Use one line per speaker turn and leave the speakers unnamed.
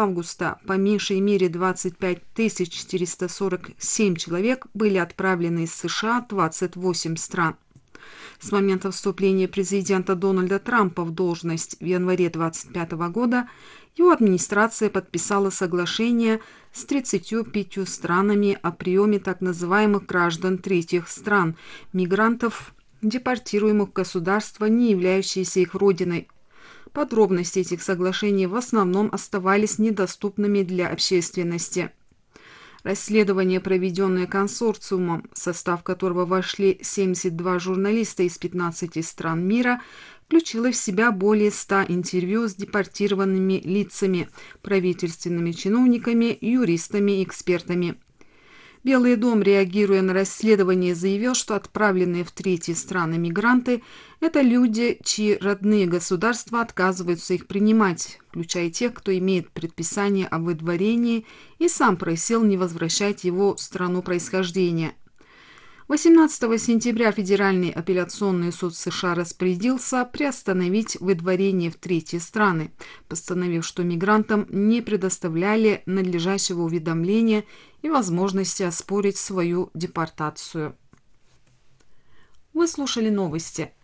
августа по меньшей мере 25 447 человек были отправлены из США в 28 стран. С момента вступления президента Дональда Трампа в должность в январе 2025 года его администрация подписала соглашение с 35 странами о приеме так называемых граждан третьих стран, мигрантов, депортируемых в государства, не являющиеся их родиной. Подробности этих соглашений в основном оставались недоступными для общественности. Расследование, проведенное консорциумом, в состав которого вошли 72 журналиста из 15 стран мира, включило в себя более 100 интервью с депортированными лицами, правительственными чиновниками, юристами и экспертами. Белый дом, реагируя на расследование, заявил, что отправленные в третьи страны мигранты – это люди, чьи родные государства отказываются их принимать, включая тех, кто имеет предписание о выдворении и сам просил не возвращать его в страну происхождения. 18 сентября Федеральный апелляционный суд США распорядился приостановить выдворение в третьи страны, постановив, что мигрантам не предоставляли надлежащего уведомления и возможности оспорить свою депортацию. Вы слушали новости.